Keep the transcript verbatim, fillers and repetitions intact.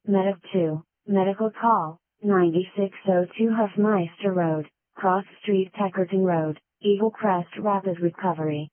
Mediv two, Medical Call, ninety-six oh two Hofmeister Road, Cross Street Teckerton Road, Eagle Crest Rapid Recovery.